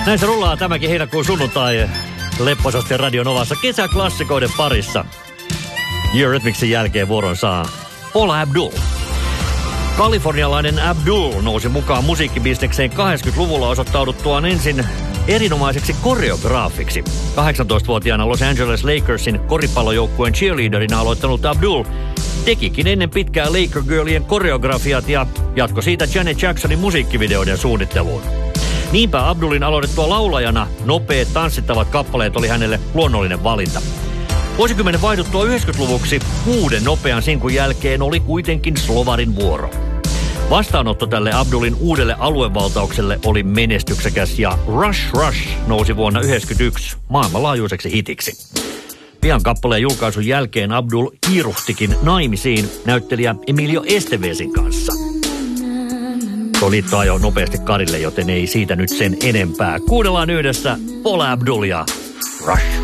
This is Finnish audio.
Näin se rullaa tämäkin heinäkuun sunnuntai lepposasti Radio Novassa kesäklassikoiden parissa. Eurythmicsin jälkeen vuoron saa Paula Abdul. Kalifornialainen Abdul nousi mukaan musiikkibisnekseen 80-luvulla osoittauduttuaan ensin erinomaiseksi koreograafiksi. 18-vuotiaana Los Angeles Lakersin koripallojoukkueen cheerleaderina aloittanut Abdul tekikin ennen pitkää Laker Girlien koreografiat ja jatkoi siitä Janet Jacksonin musiikkivideoiden suunnitteluun. Niinpä Abdulin aloitettua laulajana nopeat tanssittavat kappaleet oli hänelle luonnollinen valinta. Vuosikymmenen vaihduttua 90-luvuksi uuden nopean sinkun jälkeen oli kuitenkin Slovarin vuoro. Vastaanotto tälle Abdulin uudelle aluevaltaukselle oli menestyksekäs ja Rush Rush nousi vuonna 1991 maailmanlaajuiseksi hitiksi. Pian kappaleen julkaisun jälkeen Abdul kiiruhtikin naimisiin näyttelijä Emilio Estevesin kanssa. Tuo liitto ajoi nopeasti karille, joten ei siitä nyt sen enempää. Kuunnellaan yhdessä Paula Abdul ja Rush